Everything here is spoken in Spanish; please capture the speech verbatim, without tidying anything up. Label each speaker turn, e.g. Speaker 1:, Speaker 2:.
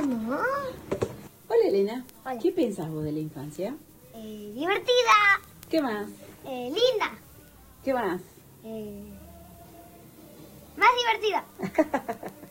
Speaker 1: ¿no?
Speaker 2: Hola, Elena.
Speaker 1: Hola.
Speaker 2: ¿Qué pensás vos de la infancia?
Speaker 1: Eh, divertida.
Speaker 2: ¿Qué más?
Speaker 1: Eh, linda.
Speaker 2: ¿Qué más?
Speaker 1: Eh, más divertida.